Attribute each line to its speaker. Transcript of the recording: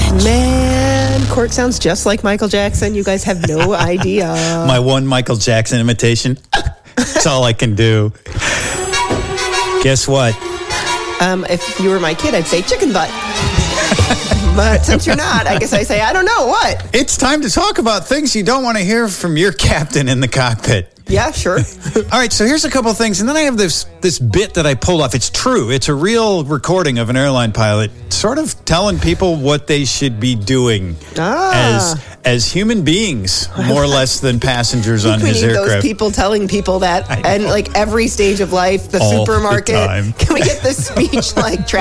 Speaker 1: Man, Court sounds just like Michael Jackson. You guys have no idea.
Speaker 2: My one Michael Jackson imitation. That's all I can do. Guess what?
Speaker 1: If you were my kid, I'd say chicken butt. But since you're not, I guess I say, I don't know, what?
Speaker 2: It's time to talk about things you don't want to hear from your captain in the cockpit.
Speaker 1: Yeah, sure.
Speaker 2: All right, so here's a couple of things. And then I have this bit that I pulled off. It's true. It's a real recording of an airline pilot sort of telling people what they should be doing as human beings, more or less than passengers on his aircraft.
Speaker 1: Those people telling people that, and like every stage of life, the
Speaker 2: all
Speaker 1: supermarket.
Speaker 2: the time.
Speaker 1: Can we get this speech like